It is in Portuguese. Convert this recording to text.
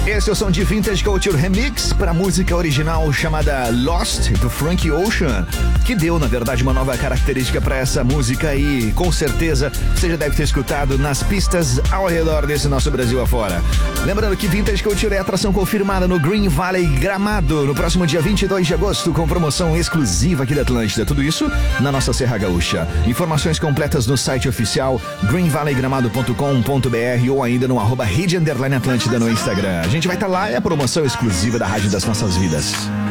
Esse é o som de Vintage Culture Remix para a música original chamada Lost, do Frank Ocean, que deu, na verdade, uma nova característica para essa música e, com certeza, você já deve ter escutado nas pistas ao redor desse nosso Brasil afora. Lembrando que Vintage Culture é atração confirmada no Green Valley Gramado, no próximo dia 22 de agosto, com promoção exclusiva aqui da Atlântida. Tudo isso na nossa Serra Gaúcha. Informações completas no site oficial greenvalleygramado.com.br ou ainda no @rede_Atlântida no Instagram. A gente vai estar lá, é a promoção exclusiva da Rádio das Nossas Vidas.